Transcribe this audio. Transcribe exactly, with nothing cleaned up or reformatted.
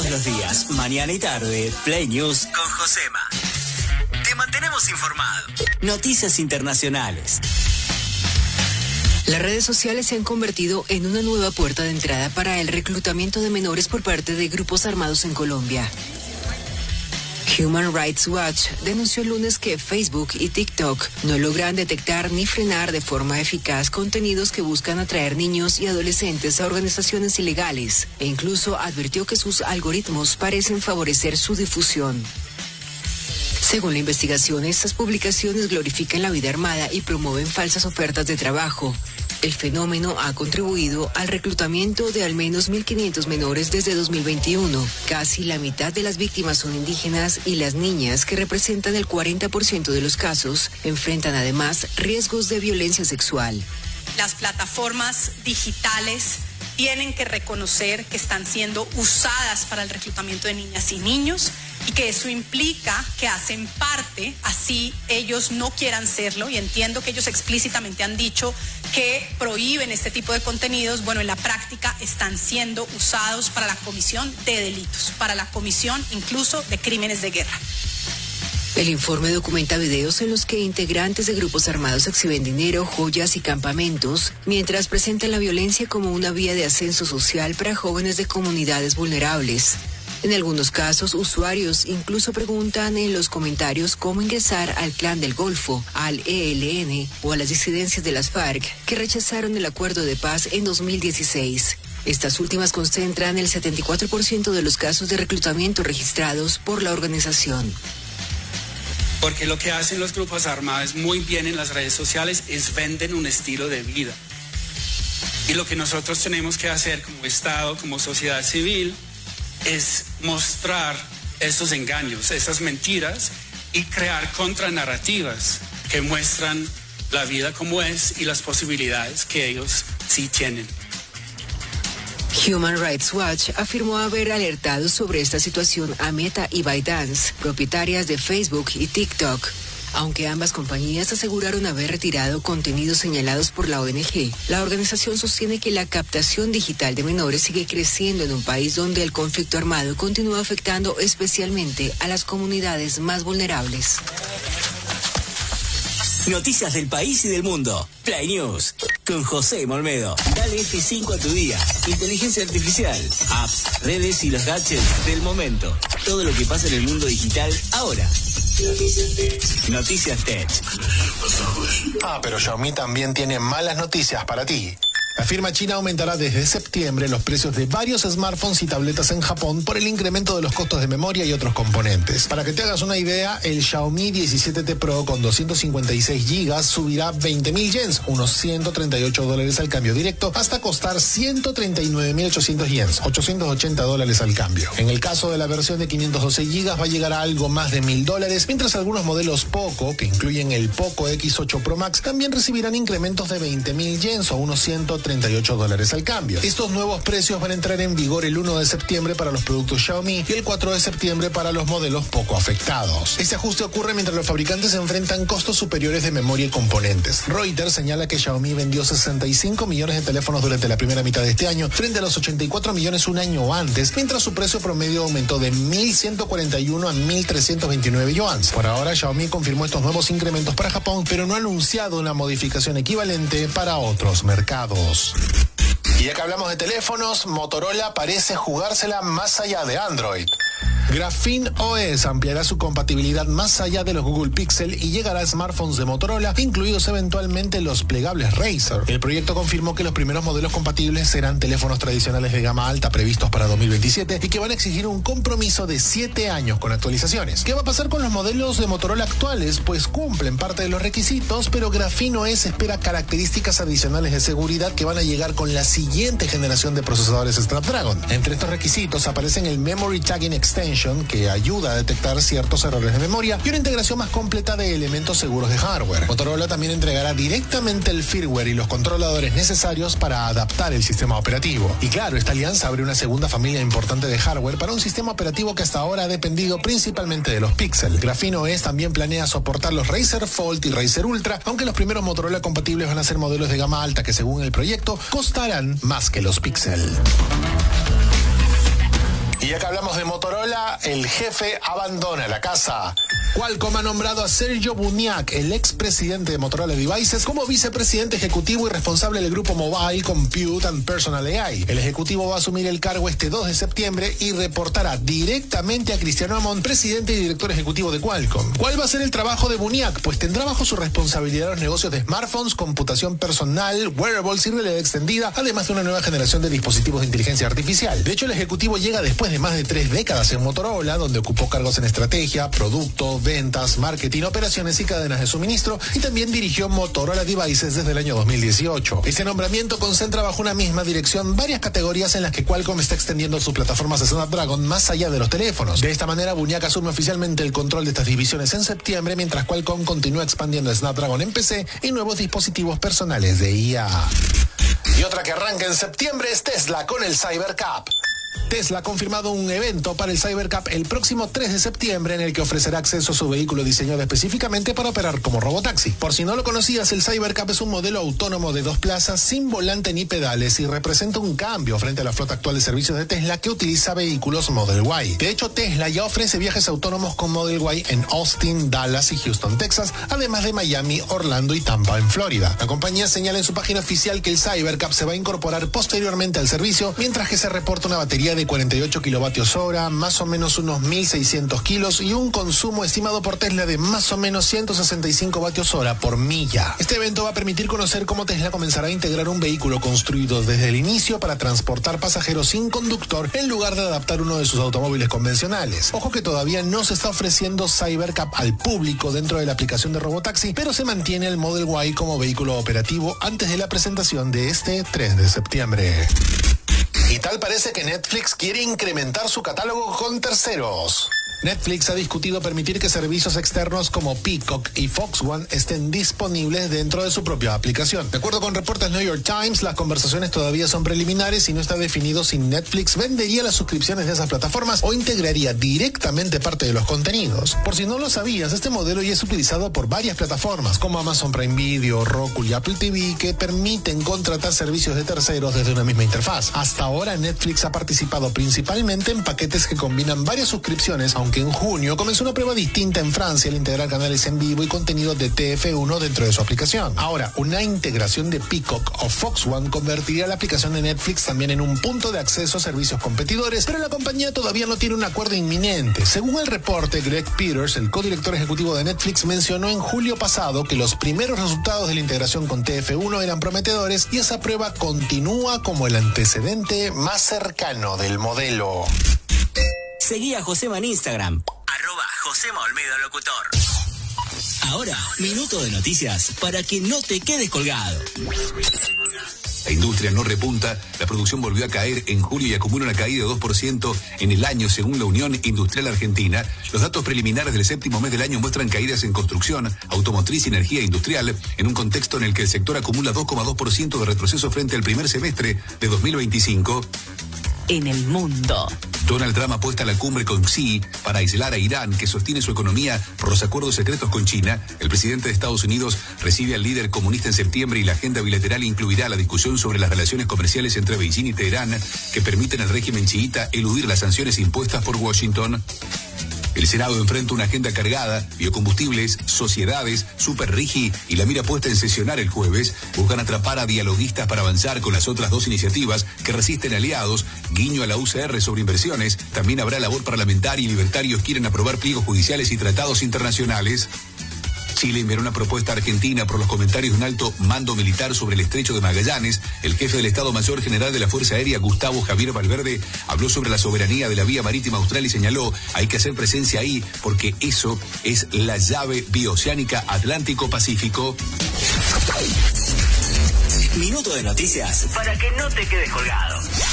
Todos los días, mañana y tarde, Play News con Josema. Te mantenemos informado. Noticias internacionales. Las redes sociales se han convertido en una nueva puerta de entrada para el reclutamiento de menores por parte de grupos armados en Colombia. Human Rights Watch denunció el lunes que Facebook y TikTok no logran detectar ni frenar de forma eficaz contenidos que buscan atraer niños y adolescentes a organizaciones ilegales, e incluso advirtió que sus algoritmos parecen favorecer su difusión. Según la investigación, estas publicaciones glorifican la vida armada y promueven falsas ofertas de trabajo. El fenómeno ha contribuido al reclutamiento de al menos mil quinientos menores desde dos mil veintiuno. Casi la mitad de las víctimas son indígenas y las niñas, que representan el cuarenta por ciento de los casos, enfrentan además riesgos de violencia sexual. Las plataformas digitales tienen que reconocer que están siendo usadas para el reclutamiento de niñas y niños, y que eso implica que hacen parte, así ellos no quieran serlo, y entiendo que ellos explícitamente han dicho que prohíben este tipo de contenidos. Bueno, en la práctica están siendo usados para la comisión de delitos, para la comisión incluso de crímenes de guerra. El informe documenta videos en los que integrantes de grupos armados exhiben dinero, joyas y campamentos, mientras presentan la violencia como una vía de ascenso social para jóvenes de comunidades vulnerables. En algunos casos, usuarios incluso preguntan en los comentarios cómo ingresar al Clan del Golfo, al E L N o a las disidencias de las FARC, que rechazaron el acuerdo de paz en dos mil dieciséis. Estas últimas concentran el setenta y cuatro por ciento de los casos de reclutamiento registrados por la organización. Porque lo que hacen los grupos armados muy bien en las redes sociales es venden un estilo de vida. Y lo que nosotros tenemos que hacer como Estado, como sociedad civil, es mostrar esos engaños, esas mentiras, y crear contranarrativas que muestran la vida como es y las posibilidades que ellos sí tienen. Human Rights Watch afirmó haber alertado sobre esta situación a Meta y ByteDance, propietarias de Facebook y TikTok. Aunque ambas compañías aseguraron haber retirado contenidos señalados por la O N G, la organización sostiene que la captación digital de menores sigue creciendo en un país donde el conflicto armado continúa afectando especialmente a las comunidades más vulnerables. Noticias del país y del mundo. Play News con José Olmedo. Dale F cinco a tu día. Inteligencia artificial, apps, redes y los gadgets del momento. Todo lo que pasa en el mundo digital ahora. Noticias Tech. Noticias Tech. Ah, pero Xiaomi también tiene malas noticias para ti. La firma china aumentará desde septiembre los precios de varios smartphones y tabletas en Japón por el incremento de los costos de memoria y otros componentes. Para que te hagas una idea, el Xiaomi diecisiete T Pro con doscientos cincuenta y seis gigas subirá veinte mil yens, unos ciento treinta y ocho dólares al cambio directo, hasta costar ciento treinta y nueve mil ochocientos yens, ochocientos ochenta dólares al cambio. En el caso de la versión de quinientos doce gigas va a llegar a algo más de mil dólares, mientras algunos modelos Poco, que incluyen el Poco X ocho Pro Max, también recibirán incrementos de veinte mil yens o unos ciento treinta y ocho dólares al cambio. Estos nuevos precios van a entrar en vigor el uno de septiembre para los productos Xiaomi y el cuatro de septiembre para los modelos Poco afectados. Este ajuste ocurre mientras los fabricantes enfrentan costos superiores de memoria y componentes. Reuters señala que Xiaomi vendió sesenta y cinco millones de teléfonos durante la primera mitad de este año, frente a los ochenta y cuatro millones un año antes, mientras su precio promedio aumentó de mil ciento cuarenta y uno a mil trescientos veintinueve yuans. Por ahora, Xiaomi confirmó estos nuevos incrementos para Japón, pero no ha anunciado una modificación equivalente para otros mercados. Y ya que hablamos de teléfonos, Motorola parece jugársela más allá de Android. Graphene O S ampliará su compatibilidad más allá de los Google Pixel y llegará a smartphones de Motorola, incluidos eventualmente los plegables Razer. El proyecto confirmó que los primeros modelos compatibles serán teléfonos tradicionales de gama alta previstos para dos mil veintisiete y que van a exigir un compromiso de siete años con actualizaciones. ¿Qué va a pasar con los modelos de Motorola actuales? Pues cumplen parte de los requisitos, pero Graphene O S espera características adicionales de seguridad que van a llegar con la siguiente generación de procesadores Snapdragon. Entre estos requisitos aparecen el Memory Tagging Extension, que ayuda a detectar ciertos errores de memoria, y una integración más completa de elementos seguros de hardware. Motorola también entregará directamente el firmware y los controladores necesarios para adaptar el sistema operativo. Y claro, esta alianza abre una segunda familia importante de hardware para un sistema operativo que hasta ahora ha dependido principalmente de los Pixel. Graphene O S también planea soportar los Razer Fold y Razer Ultra, aunque los primeros Motorola compatibles van a ser modelos de gama alta que, según el proyecto, costarán más que los Pixel. Y Y ya que hablamos de Motorola, el jefe abandona la casa. Qualcomm ha nombrado a Sergio Buniac, el expresidente de Motorola Devices, como vicepresidente ejecutivo y responsable del grupo Mobile, Compute and Personal A I. El ejecutivo va a asumir el cargo este dos de septiembre y reportará directamente a Cristiano Amon, presidente y director ejecutivo de Qualcomm. ¿Cuál va a ser el trabajo de Buniac? Pues tendrá bajo su responsabilidad los negocios de smartphones, computación personal, wearables y realidad extendida, además de una nueva generación de dispositivos de inteligencia artificial. De hecho, el ejecutivo llega después de más de tres décadas en Motorola, donde ocupó cargos en estrategia, producto, ventas, marketing, operaciones y cadenas de suministro, y también dirigió Motorola Devices desde el año dos mil dieciocho. Este nombramiento concentra bajo una misma dirección varias categorías en las que Qualcomm está extendiendo sus plataformas de Snapdragon más allá de los teléfonos. De esta manera, Buniac asume oficialmente el control de estas divisiones en septiembre, mientras Qualcomm continúa expandiendo Snapdragon en P C y nuevos dispositivos personales de I A. Y otra que arranca en septiembre es Tesla con el Cyber Cup. Tesla ha confirmado un evento para el Cyber Cup el próximo tres de septiembre en el que ofrecerá acceso a su vehículo diseñado específicamente para operar como robotaxi. Por si no lo conocías, el Cyber Cup es un modelo autónomo de dos plazas sin volante ni pedales y representa un cambio frente a la flota actual de servicios de Tesla que utiliza vehículos Model Y. De hecho, Tesla ya ofrece viajes autónomos con Model Y en Austin, Dallas y Houston, Texas, además de Miami, Orlando y Tampa en Florida. La compañía señala en su página oficial que el Cyber Cup se va a incorporar posteriormente al servicio, mientras que se reporta una batería de cuarenta y ocho kilovatios hora, más o menos unos mil seiscientos kilos y un consumo estimado por Tesla de más o menos ciento sesenta y cinco vatios hora por milla. Este evento va a permitir conocer cómo Tesla comenzará a integrar un vehículo construido desde el inicio para transportar pasajeros sin conductor en lugar de adaptar uno de sus automóviles convencionales. Ojo que todavía no se está ofreciendo Cyber Cup al público dentro de la aplicación de Robotaxi, pero se mantiene el Model Y como vehículo operativo antes de la presentación de este tres de septiembre. Y tal parece que Netflix quiere incrementar su catálogo con terceros. Netflix ha discutido permitir que servicios externos como Peacock y Fox One estén disponibles dentro de su propia aplicación. De acuerdo con reportes New York Times, las conversaciones todavía son preliminares y no está definido si Netflix vendería las suscripciones de esas plataformas o integraría directamente parte de los contenidos. Por si no lo sabías, este modelo ya es utilizado por varias plataformas como Amazon Prime Video, Roku y Apple T V, que permiten contratar servicios de terceros desde una misma interfaz. Hasta ahora, Netflix ha participado principalmente en paquetes que combinan varias suscripciones, aunque que en junio comenzó una prueba distinta en Francia al integrar canales en vivo y contenido de T F uno dentro de su aplicación. Ahora, una integración de Peacock o Fox One convertiría la aplicación de Netflix también en un punto de acceso a servicios competidores, pero la compañía todavía no tiene un acuerdo inminente. Según el reporte, Greg Peters, el codirector ejecutivo de Netflix, mencionó en julio pasado que los primeros resultados de la integración con T F uno eran prometedores y esa prueba continúa como el antecedente más cercano del modelo. Seguí a Josema en Instagram, arroba Josema Olmedo Locutor. Ahora, minuto de noticias para que no te quedes colgado. La industria no repunta, la producción volvió a caer en julio y acumula una caída de dos por ciento en el año según la Unión Industrial Argentina. Los datos preliminares del séptimo mes del año muestran caídas en construcción, automotriz y energía industrial, en un contexto en el que el sector acumula dos coma dos por ciento de retroceso frente al primer semestre de dos mil veinticinco. En el mundo. Donald Trump apuesta a la cumbre con Xi para aislar a Irán, que sostiene su economía por los acuerdos secretos con China. El presidente de Estados Unidos recibe al líder comunista en septiembre y la agenda bilateral incluirá la discusión sobre las relaciones comerciales entre Beijing y Teherán que permiten al régimen chiita eludir las sanciones impuestas por Washington. El Senado enfrenta una agenda cargada, biocombustibles, sociedades, Super Rigi y la mira puesta en sesionar el jueves. Buscan atrapar a dialoguistas para avanzar con las otras dos iniciativas que resisten aliados. Guiño a la U C R sobre inversiones. También habrá labor parlamentaria y libertarios quieren aprobar pliegos judiciales y tratados internacionales. Chile enviará una propuesta a Argentina por los comentarios de un alto mando militar sobre el estrecho de Magallanes. El jefe del Estado Mayor General de la Fuerza Aérea, Gustavo Javier Valverde, habló sobre la soberanía de la vía marítima austral y señaló: hay que hacer presencia ahí porque eso es la llave bioceánica Atlántico-Pacífico. Minuto de noticias para que no te quedes colgado.